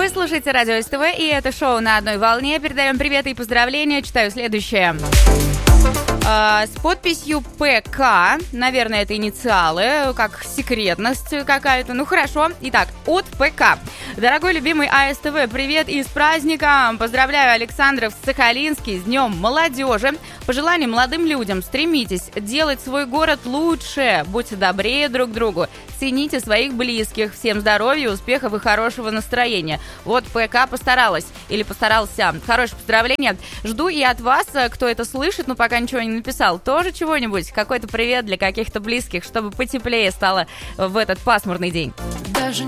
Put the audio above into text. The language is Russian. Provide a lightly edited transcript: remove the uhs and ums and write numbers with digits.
Вы слушаете Радио СТВ, и это шоу «На одной волне». Передаем приветы и поздравления. Читаю следующее. С подписью ПК, наверное, это инициалы, как секретность какая-то. Ну хорошо. Итак, от ПК. Дорогой любимый АСТВ, привет и с праздником! Поздравляю Александров Сахалинский с Днем молодежи. Пожеланий молодым людям: стремитесь делать свой город лучше, будьте добрее друг к другу, цените своих близких, всем здоровья, успехов и хорошего настроения. Вот ПК постаралась или постарался. Хорошее поздравление. Жду и от вас, кто это слышит, но пока ничего не написал, тоже чего-нибудь, какой-то привет для каких-то близких, чтобы потеплее стало в этот пасмурный день.